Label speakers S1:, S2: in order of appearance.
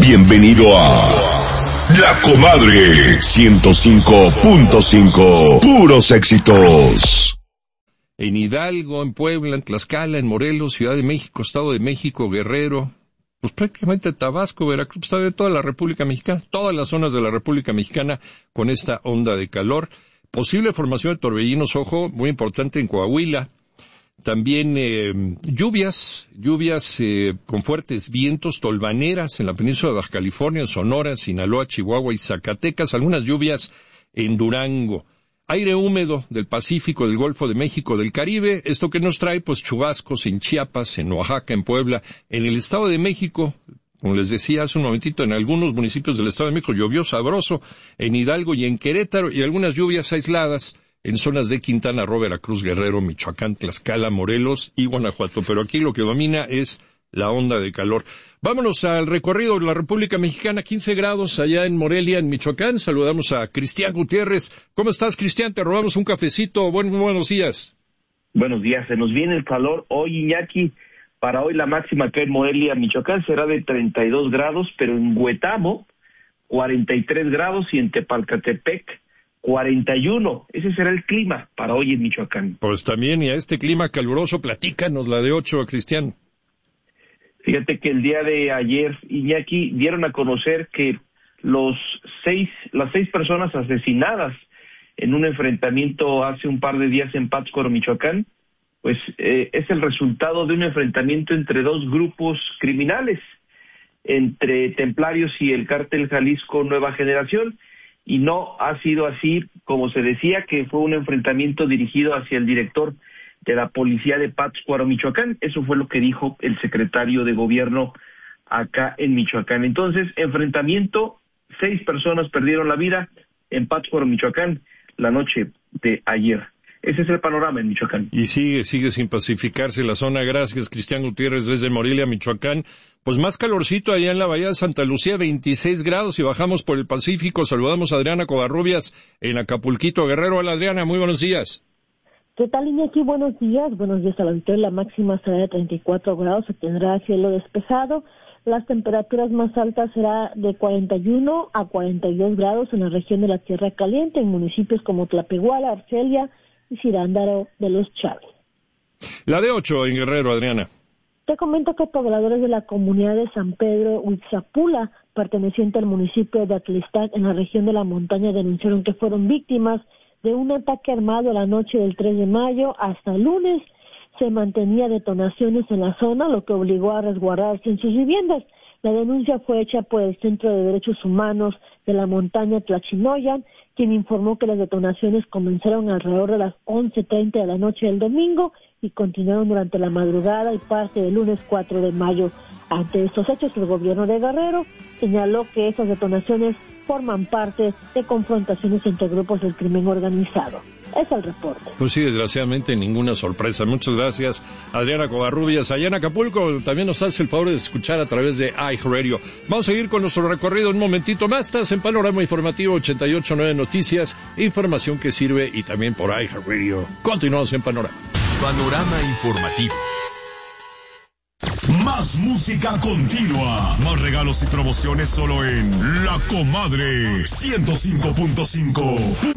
S1: Bienvenido a La Comadre 105.5. Puros éxitos.
S2: En Hidalgo, en Puebla, en Tlaxcala, en Morelos, Ciudad de México, Estado de México, Guerrero, pues prácticamente Tabasco, Veracruz, está de toda la República Mexicana, todas las zonas de la República Mexicana con esta onda de calor. Posible formación de torbellinos, ojo, muy importante en Coahuila. También lluvias con fuertes vientos, tolvaneras en la península de Baja California, en Sonora, Sinaloa, Chihuahua y Zacatecas, algunas lluvias en Durango. Aire húmedo del Pacífico, del Golfo de México, del Caribe, esto que nos trae pues chubascos en Chiapas, en Oaxaca, en Puebla, en el Estado de México. Como les decía hace un momentito, en algunos municipios del Estado de México llovió sabroso, en Hidalgo y en Querétaro, y algunas lluvias aisladas en zonas de Quintana Roo, Veracruz, Guerrero, Michoacán, Tlaxcala, Morelos y Guanajuato. Pero aquí lo que domina es la onda de calor. Vámonos al recorrido de la República Mexicana, 15 grados allá en Morelia, en Michoacán. Saludamos a Cristian Gutiérrez. ¿Cómo estás, Cristian? Te robamos un cafecito. Buenos días.
S3: Buenos días. Se nos viene el calor hoy, Iñaki. Para hoy la máxima acá en Morelia, Michoacán, será de 32 grados, pero en Huetamo, 43 grados, y en Tepalcatepec, 41. Ese será el clima para hoy en Michoacán.
S2: Pues también, y a este clima caluroso, platícanos la de 8, Cristian.
S3: Fíjate que el día de ayer, Iñaki, dieron a conocer que las seis personas asesinadas en un enfrentamiento hace un par de días en Pátzcuaro, Michoacán, pues es el resultado de un enfrentamiento entre dos grupos criminales, entre Templarios y el Cártel Jalisco Nueva Generación, y no ha sido así como se decía, que fue un enfrentamiento dirigido hacia el director de la policía de Pátzcuaro, Michoacán. Eso fue lo que dijo el secretario de gobierno acá en Michoacán. Entonces, enfrentamiento, 6 personas perdieron la vida en Pátzcuaro, Michoacán, la noche de ayer. Ese es el panorama en Michoacán.
S2: Y sigue sin pacificarse la zona. Gracias, Cristian Gutiérrez, desde Morelia, Michoacán. Pues más calorcito allá en la Bahía de Santa Lucía, 26 grados, y bajamos por el Pacífico. Saludamos a Adriana Covarrubias en Acapulquito, Guerrero. Hola, Adriana, muy buenos días.
S4: ¿Qué tal, Iñaki? Buenos días. Buenos días a la auditoría. La máxima será de 34 grados, se tendrá cielo despejado. Las temperaturas más altas será de 41 a 42 grados en la región de la Tierra Caliente, en municipios como Tlapehuala, Arcelia y Cirándaro de los Chávez.
S2: La de 8 en Guerrero, Adriana.
S4: Te comento que pobladores de la comunidad de San Pedro Huitzapula, perteneciente al municipio de Atlistán, en la región de la montaña, denunciaron que fueron víctimas de un ataque armado la noche del 3 de mayo hasta el lunes. Se mantenía detonaciones en la zona, lo que obligó a resguardarse en sus viviendas. La denuncia fue hecha por el Centro de Derechos Humanos de la montaña Tlachinoyan, quien informó que las detonaciones comenzaron alrededor de las 11:30 de la noche del domingo y continuaron durante la madrugada y parte del lunes 4 de mayo. Ante estos hechos, el gobierno de Guerrero señaló que esas detonaciones forman parte de confrontaciones entre grupos del crimen organizado. Es el reporte.
S2: Pues sí, desgraciadamente ninguna sorpresa. Muchas gracias, Adriana Covarrubias. Allá en Acapulco también nos hace el favor de escuchar a través de iHeartRadio. Vamos a seguir con nuestro recorrido un momentito más. Estás en Panorama Informativo 88.9 Noticias, información que sirve, y también por iHeartRadio. Continuamos en Panorama.
S1: Panorama Informativo. Más música continua, más regalos y promociones solo en La Comadre 105.5.